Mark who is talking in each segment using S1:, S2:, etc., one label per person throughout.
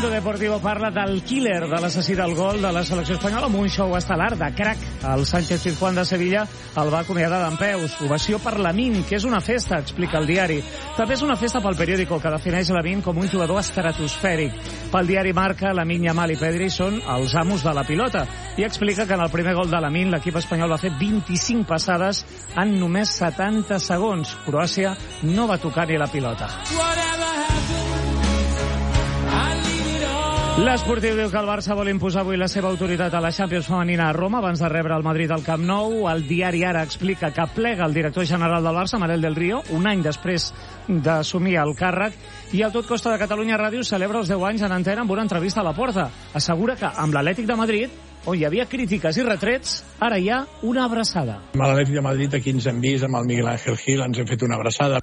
S1: Mundo Deportivo parla del killer, de l'assassí del gol de la selecció espanyola, amb un show estel·lar de crack. El Sánchez-Pizjuán de Sevilla el va acomiadar dempeus. Ovació per Lamine, que és una festa, explica el diari. També és una festa pel periòdico, que defineix Lamine com un jugador estratosfèric. Pel diari Marca, Lamine Yamal i Pedri són els amos de la pilota. I explica que en el primer gol de Lamine l'equip espanyol va fer 25 passades en només 70 segons. Croàcia no va tocar ni la pilota. L'Esportiu diu que el Barça vol imposar avui la seva autoritat a la Champions femenina a Roma abans de rebre el Madrid al Camp Nou. El diari Ara explica que plega el director general del Barça, Manel del Río, un any després d'assumir el càrrec, i el Tot Costa de Catalunya Ràdio celebra els 10 anys en antena amb una entrevista a la Porta. Assegura que amb l'Atlètic de Madrid, on hi havia crítiques i retrets, ara hi ha una abraçada.
S2: Amb l'Atlètic de Madrid aquí ens hem vist, amb el Miguel Ángel Gil ens hem fet una abraçada.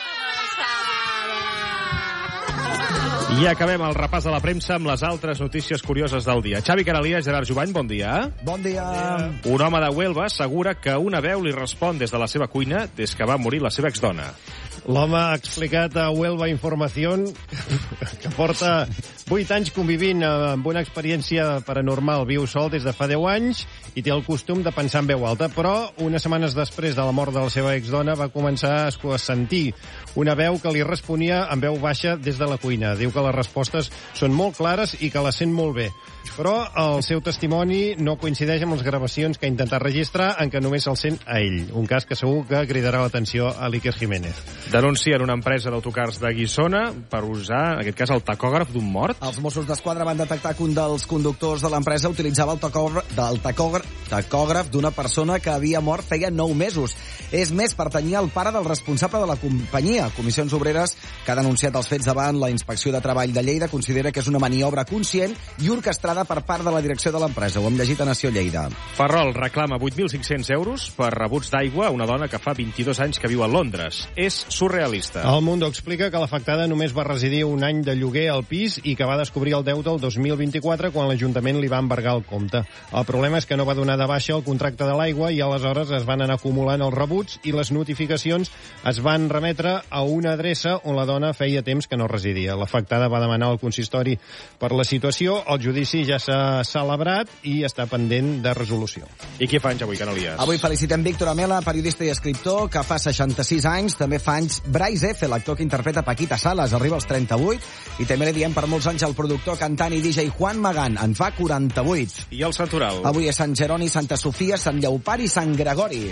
S3: I acabem el repàs de la premsa amb les altres notícies curioses del dia. Xavi Caralia, Gerard Jubany, bon dia.
S4: Bon dia.
S3: Un home de Huelva assegura que una veu li respon des de la seva cuina des que va morir la seva exdona.
S5: L'home ha explicat a Huelva Información que porta 8 anys convivint amb una experiència paranormal. Viu sol des de fa 10 anys i té el costum de pensar en veu alta, però unes setmanes després de la mort de la seva exdona va començar a sentir una veu que li responia en veu baixa des de la cuina. Diu que les respostes són molt clares i que les sent molt bé. Però el seu testimoni no coincideix amb les gravacions que ha intentat registrar, en què només se'l sent a ell. Un cas que segur que cridarà l'atenció a l'Iker Jiménez.
S3: Denuncien una empresa d'autocars de Guissona per usar, en aquest cas, el tacògraf d'un mort.
S4: Els Mossos d'Esquadra van detectar que un dels conductors de l'empresa utilitzava el tacògraf d'una persona que havia mort feia 9 mesos. És més, pertanyia al pare del responsable de la companyia. Comissions Obreres, que ha denunciat els fets davant la Inspecció de Treball de Lleida, considera que és una maniobra conscient i orquestrada per part de la direcció de l'empresa. Ho hem llegit a Nació Lleida.
S3: Ferrol reclama 8.500 euros per rebuts d'aigua a una dona que fa 22 anys que viu a Londres. És surrealista.
S5: El Mundo explica que l'afectada només va residir un any de lloguer al pis i que va descobrir el deute el 2024 quan l'Ajuntament li va embargar el compte. El problema és que no va donar de baixa el contracte de l'aigua i aleshores es van anar acumulant els rebuts i les notificacions es van remetre a una adreça on la dona feia temps que no residia. L'afectada va demanar al consistori per la situació. El judici ja s'ha celebrat i està pendent de resolució.
S3: I què fa anys avui, Canalies?
S4: Avui felicitem Víctor Amela, periodista i escriptor, que fa 66 anys. També fa anys Bryce F, l'actor que interpreta Paquita Salas, arriba als 38. I també li diem per molts anys al productor, cantant i DJ Juan Magán, en fa 48.
S3: I el santoral?
S4: Avui és Sant Jeroni, Santa Sofia, Sant Lleopard i Sant Gregori.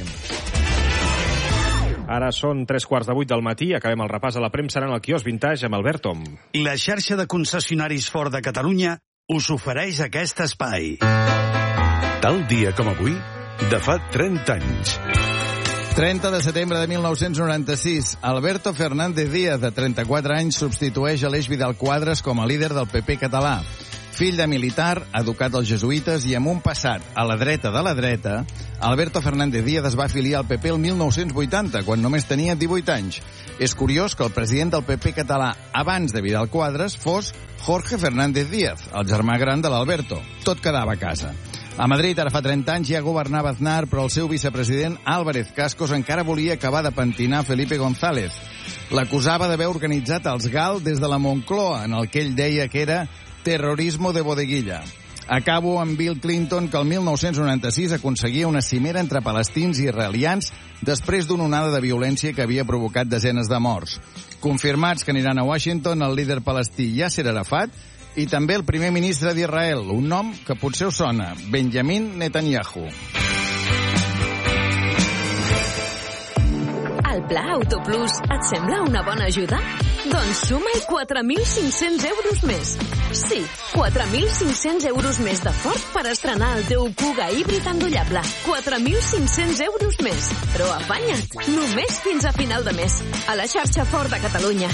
S3: Ara són 3:15 del matí. Acabem el repàs a la premsa en el quiosc Vintage amb Albert Tom.
S6: La xarxa de concessionaris Ford de Catalunya us ofereix aquest espai.
S7: Tal dia com avui, de fa 30 anys.
S8: 30 de setembre de 1996, Alberto Fernández Díaz, de 34 anys, substitueix Aleix Vidal Quadras com a líder del PP català. Fill de militar, educat als jesuïtes i amb un passat a la dreta de la dreta, Alberto Fernández Díaz es va afiliar al PP el 1980, quan només tenia 18 anys. És curiós que el president del PP català abans de Vidal Quadras fos Jorge Fernández Díaz, el germà gran de l'Alberto. Tot quedava a casa. A Madrid, ara fa 30 anys, ja governava Aznar, però el seu vicepresident, Álvarez Cascos, encara volia acabar de pentinar Felipe González. L'acusava d'haver organitzat els GAL des de la Moncloa, en el que ell deia que era terrorismo de bodeguilla. Acabo amb Bill Clinton, que el 1996 aconseguia una cimera entre palestins i israelians després d'una onada de violència que havia provocat desenes de morts. Confirmats que aniran a Washington el líder palestí Yasser Arafat i també el primer ministre d'Israel, un nom que potser us sona, Benjamin Netanyahu.
S9: El Pla Autoplus et sembla una bona ajuda? Doncs suma-hi 4.500 euros més. Sí, 4.500 euros més de Ford per estrenar el teu Kuga híbrid endollable. 4.500 euros més. Però afanya't, només fins a final de mes. A la xarxa Ford de Catalunya.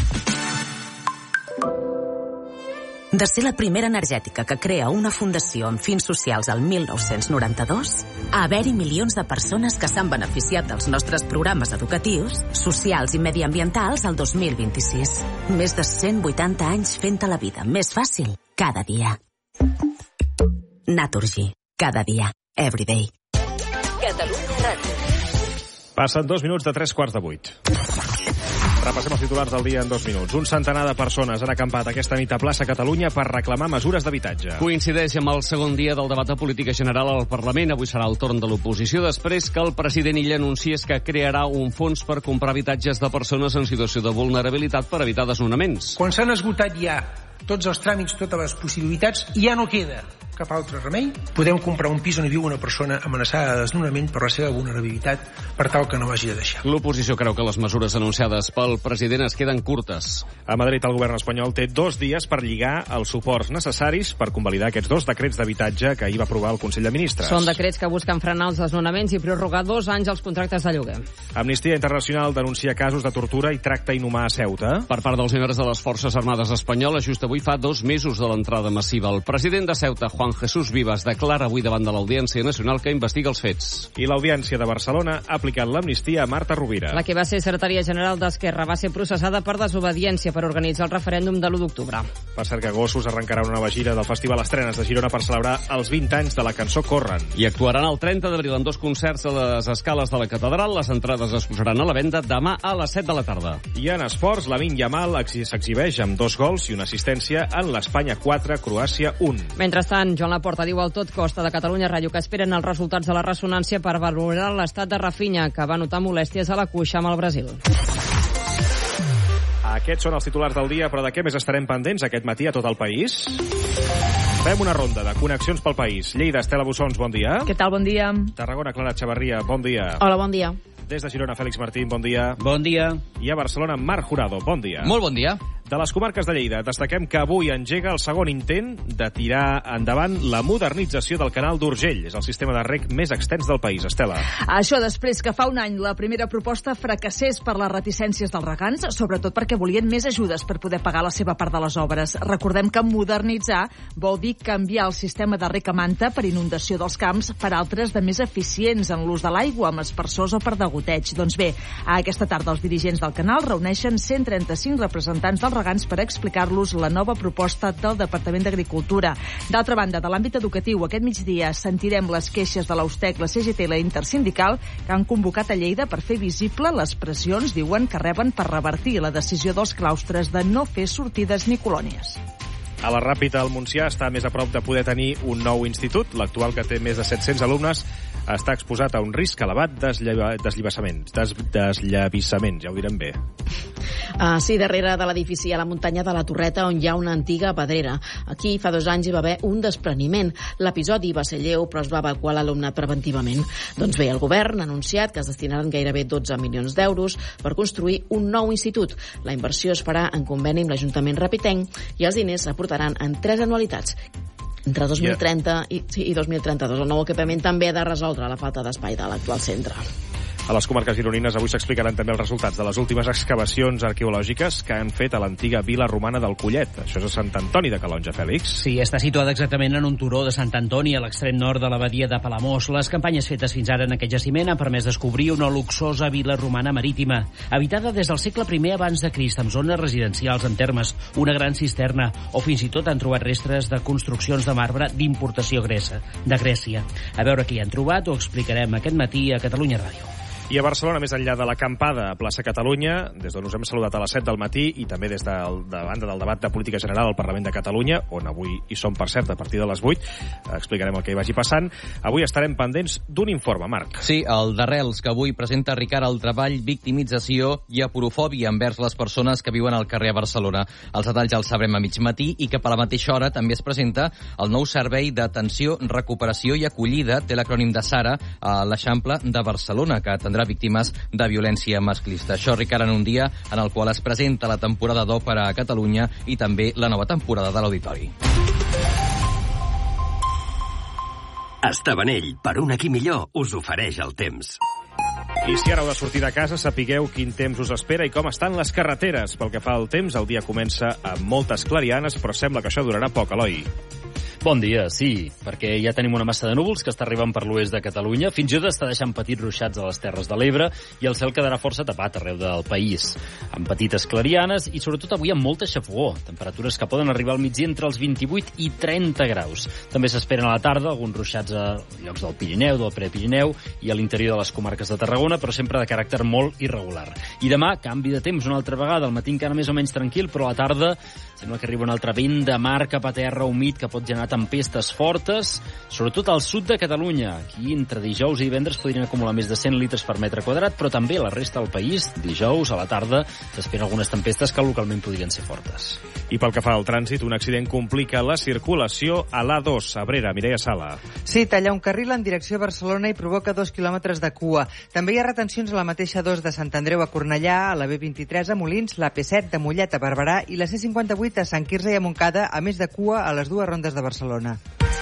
S10: De ser la primera energètica que crea una fundació amb fins socials al 1992, a haver-hi milions de persones que s'han beneficiat dels nostres programes educatius, socials i mediambientals al 2026. Més de 180 anys fent-te la vida més fàcil cada dia. Naturgy. Cada dia. Everyday.
S9: Catalunya Ràdio.
S3: Passen 2 minuts de 3:15. Repassem els titulars del dia en 2 minuts. Un centenar de persones han acampat aquesta nit a plaça Catalunya per reclamar mesures d'habitatge.
S11: Coincideix amb el segon dia del debat de política general al Parlament. Avui serà el torn de l'oposició, després que el president Illa anunciés que crearà un fons per comprar habitatges de persones en situació de vulnerabilitat per evitar desnonaments.
S12: Quan s'han esgotat ja tots els tràmits, totes les possibilitats, ja no queda cap altre remei. Podem comprar un pis on hi viu una persona amenaçada de desnonament per la seva vulnerabilitat, per tal que no hagi de deixar.
S11: L'oposició creu que les mesures anunciades pel president es queden curtes.
S3: A Madrid, el govern espanyol té 2 dies per lligar els suports necessaris per convalidar aquests 2 decrets d'habitatge que ahir va aprovar el Consell de Ministres.
S13: Són decrets que busquen frenar els desnonaments i prorrogar 2 anys els contractes de lloguer.
S3: Amnistia Internacional denuncia casos de tortura i tracte inhumà a Ceuta.
S11: Per part dels membres de les Forces Armades Espanyoles, just avui fa 2 mesos de l'entrada massiva. El president de Ceuta, Juan Jesús Vivas, declara avui davant de l'Audiència Nacional que investiga els fets.
S3: I l'Audiència de Barcelona ha aplicat l'amnistia a Marta Rovira.
S13: La que va ser secretària general d'Esquerra va ser processada per desobediència per organitzar el referèndum de l'1 d'octubre.
S3: Per cert que Gossos arrencarà una nova gira del Festival Estrenes de Girona per celebrar els 20 anys de la cançó Corren.
S11: I actuaran el 30 d'abril en 2 concerts a les escales de la Catedral. Les entrades es posaran a la venda demà a les 7 de la tarda.
S3: I en esports, Lamine Yamal s'exhibeix amb 2 gols i una assistència en l'Espanya 4, Croàcia 1.
S13: Mentrestant, Joan Laporta diu al Tot Costa de Catalunya Ràdio que esperen els resultats de la ressonància per valorar l'estat de Rafinha, que va notar molèsties a la cuixa amb el Brasil.
S3: Aquests són els titulars del dia, però de què més estarem pendents aquest matí a tot el país? Fem una ronda de connexions pel país. Lleida, Estela Bussons, bon dia.
S14: Què tal, bon dia.
S3: Tarragona, Clara Chavarria, bon dia.
S14: Hola, bon dia.
S3: Des de Girona, Fèlix Martín, bon dia.
S15: Bon dia.
S3: I a Barcelona, Marc Jurado, bon dia.
S15: Molt bon dia.
S3: De les comarques de Lleida, destaquem que avui engega el segon intent de tirar endavant la modernització del canal d'Urgell. És el sistema de reg més extens del país. Estela.
S14: Això després que fa un any la primera proposta fracassés per les reticències dels regants, sobretot perquè volien més ajudes per poder pagar la seva part de les obres. Recordem que modernitzar vol dir canviar el sistema de reg a manta per inundació dels camps per altres de més eficients en l'ús de l'aigua, amb aspersors o per degoteig. Doncs bé, aquesta tarda els dirigents del canal reuneixen 135 representants dels regants per explicar-los la nova proposta del Departament d'Agricultura. D'altra banda, de l'àmbit educatiu, aquest migdia sentirem les queixes de l'Austec, la CGT i la Intersindical, que han convocat a Lleida per fer visible les pressions, diuen, que reben per revertir la decisió dels claustres de no fer sortides ni colònies.
S3: A la Ràpita, el Montsià està més a prop de poder tenir un nou institut. L'actual, que té més de 700 alumnes, està exposat a un risc elevat desllivissaments, ja ho direm bé.
S16: Sí, darrere de l'edifici a la muntanya de la Torreta, on hi ha una antiga pedrera. Aquí, fa 2 anys, hi va haver un despreniment. L'episodi va ser lleu, però es va evacuar l'alumnat preventivament. Doncs bé, el govern ha anunciat que es destinaran gairebé 12 milions d'euros per construir un nou institut. La inversió es farà en conveni amb l'Ajuntament rapitenc i els diners s'aportaran en 3 anualitats. Entre 2030 i 2032. El nou equipament també ha de resoldre la falta d'espai de l'actual centre.
S3: A les comarques gironines avui s'explicaran també els resultats de les últimes excavacions arqueològiques que han fet a l'antiga vila romana del Collet. Això és a Sant Antoni de Calonja, Fèlix.
S15: Sí, està situada exactament en un turó de Sant Antoni, a l'extrem nord de l'abadia de Palamós. Les campanyes fetes fins ara en aquest jaciment han permès descobrir una luxosa vila romana marítima, habitada des del segle I abans de Crist, amb zones residencials amb termes, una gran cisterna, o fins i tot han trobat restes de construccions de marbre d'importació de Grècia. A veure què hi han trobat, ho explicarem aquest matí a Catalunya Ràdio.
S3: I a Barcelona, més enllà de l'acampada a plaça Catalunya, des d'on us hem saludat a les 7 del matí i també des de banda del debat de política general al Parlament de Catalunya, on avui hi som, per cert, a partir de les 8, explicarem el que hi vagi passant. Avui estarem pendents d'un informe, Marc.
S17: Sí, el d'Arrels, que avui presenta Ricard el treball, victimització i aporofòbia envers les persones que viuen al carrer a Barcelona. Els detalls els sabrem a mig matí i que a la mateixa hora també es presenta el nou servei d'atenció, recuperació i acollida, té l'acrònim de SARA, a l'Eixample de Barcelona, que atendrà víctimes de violència masclista. Això, Ricard, en un dia en el qual es presenta la temporada d'òpera a Catalunya i també la nova temporada de l'Auditori.
S18: Estabanell, per un aquí millor, us ofereix el temps.
S3: I si ara heu de sortir de casa, sapigueu quin temps us espera i com estan les carreteres. Pel que fa al temps, el dia comença amb moltes clarianes, però sembla que això durarà poc, Eloi.
S19: Bon dia, sí, perquè ja tenim una massa de núvols que està arribant per l'oest de Catalunya, fins i tot està deixant petits ruixats a les Terres de l'Ebre i el cel quedarà força tapat arreu del país, amb petites clarianes i sobretot avui amb molta xafogó, temperatures que poden arribar al migdia entre els 28 i 30 graus. També s'esperen a la tarda alguns ruixats a llocs del Pirineu, del Prepirineu i a l'interior de les comarques de Tarragona, però sempre de caràcter molt irregular. I demà, canvi de temps una altra vegada, al matí encara més o menys tranquil, però a la tarda sembla que arriba un altre vent de mar cap a terra humit que pot generar tempestes fortes, sobretot al sud de Catalunya. Aquí, entre dijous i divendres, podrien acumular més de 100 litres per metre quadrat, però també a la resta del país, dijous a la tarda, s'esperen algunes tempestes que localment podrien ser fortes.
S3: I pel que fa al trànsit, un accident complica la circulació a l'A2, Abrera, Mireia Sala.
S20: Sí, talla un carril en direcció a Barcelona i provoca 2 quilòmetres de cua. També hi ha retencions a la mateixa 2 de Sant Andreu a Cornellà, a la B23 a Molins, la P7 de Mollet a Barberà i la C58 a Sant Quirze i a Montcada, a més de cua a les dues rondes de Barcelona.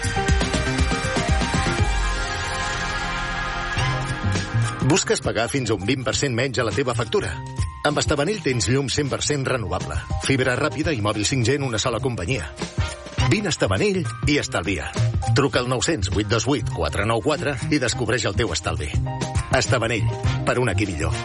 S21: Busques pagar fins a un 20% menys a la teva factura? Amb Estabanell tens llum 100% renovable, fibra ràpida i mòbil 5G en una sola companyia. Vine a Estabanell i estalvia. Truca al 900 828 494 i descobreix el teu estalvi. Estabanell, per un aquí millor.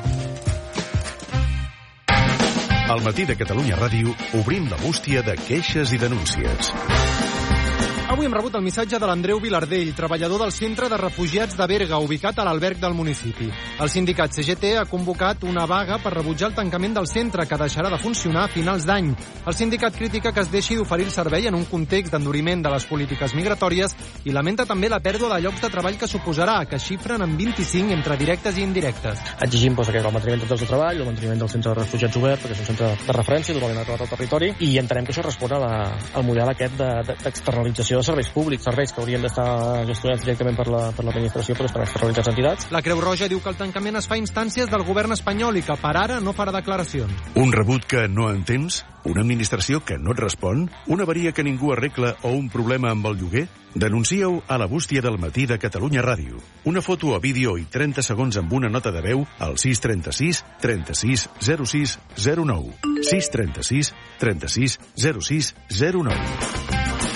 S7: Al matí de Catalunya Ràdio obrim la bústia de queixes i denúncies.
S22: Avui hem rebut el missatge de l'Andreu Vilardell, treballador del centre de refugiats de Berga, ubicat a l'alberg del municipi. El sindicat CGT ha convocat una vaga per rebutjar el tancament del centre, que deixarà de funcionar a finals d'any. El sindicat critica que es deixi d'oferir el servei en un context d'enduriment de les polítiques migratòries i lamenta també la pèrdua de llocs de treball que suposarà, que xifren en 25 entre directes i indirectes.
S23: Exigim que el manteniment de llocs de treball, el manteniment del centre de refugiats obert, perquè és un centre de referència totalment acabat al territori, i entenem que això respon al model aquest d'externalització de serveis públics, serveis que haurien d'estar gestionats directament per l'administració, però estan externalitzats a entitats.
S22: La Creu Roja diu que el tancament es fa a instàncies del govern espanyol i que per ara no farà declaracions.
S7: Un rebut que no entens? Una administració que no et respon? Una avaria que ningú arregla o un problema amb el lloguer? Denuncia-ho a la bústia del matí de Catalunya Ràdio. Una foto o vídeo i 30 segons amb una nota de veu al 636 36 06 09. 636 36 06 09.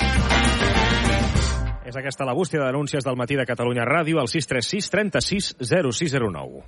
S3: És aquesta la bústia de denúncies del matí de Catalunya Ràdio al 636 36 0609.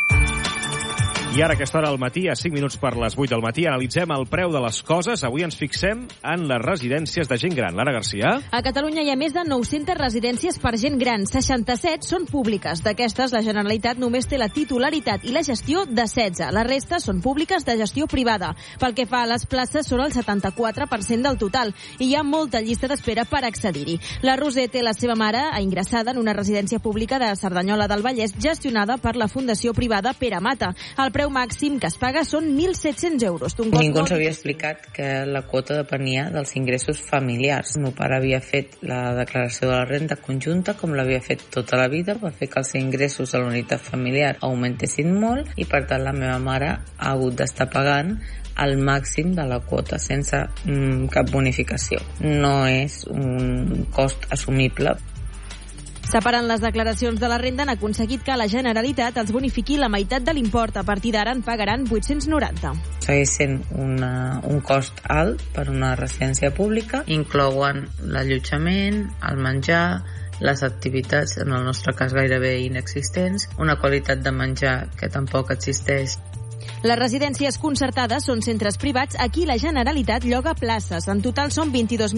S3: I ara, a aquesta hora al matí, a 5 minuts per les 8 del matí, analitzem el preu de les coses. Avui ens fixem en les residències de gent gran. Lara Garcia.
S24: A Catalunya hi ha més de 900 residències per gent gran. 67 són públiques. D'aquestes, la Generalitat només té la titularitat i la gestió de 16. La resta són públiques de gestió privada. Pel que fa a les places, són el 74% del total. I hi ha molta llista d'espera per accedir-hi. La Roser té la seva mare ingressada en una residència pública de Cerdanyola del Vallès gestionada per la Fundació Privada Pere Mata. El preu màxim que es paga són 1.700 euros.
S25: Ningú ens havia explicat que la quota depenia dels ingressos familiars. El meu pare havia fet la declaració de la renda conjunta com l'havia fet tota la vida per fer que els ingressos de la unitat familiar augmentessin molt i per tant la meva mare ha hagut d'estar pagant el màxim de la quota sense cap bonificació. No és un cost assumible.
S24: Separant les declaracions de la renda, han aconseguit que la Generalitat els bonifiqui la meitat de l'import. A partir d'ara en pagaran 890.
S25: Segueix sent un cost alt per una residència pública. Inclouen l'allotjament, el menjar, les activitats, en el nostre cas gairebé inexistents, una qualitat de menjar que tampoc existeix.
S24: Les residències concertades són centres privats. Aquí la Generalitat lloga places. En total són 22.000